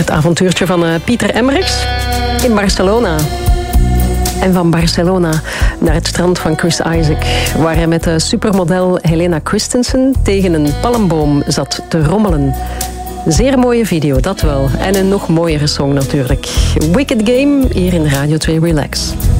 het avontuurtje van Pieter Emmerichs in Barcelona. En van Barcelona naar het strand van Chris Isaak, waar hij met de supermodel Helena Christensen tegen een palmboom zat te rommelen. Zeer mooie video, dat wel. En een nog mooiere song natuurlijk. Wicked Game, hier in Radio 2 Relax.